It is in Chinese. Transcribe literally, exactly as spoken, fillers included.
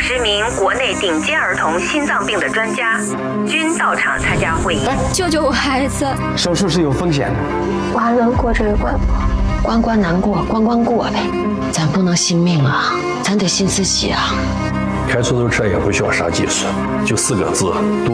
十名国内顶尖儿童心脏病的专家均到场参加会议。 救救我孩子！ 手术是有风险的， 完了，过这个关不？ 关关难过，关关过呗。咱不能信命啊，咱得信自己啊。 开出租车也不需要啥技术，就四个字。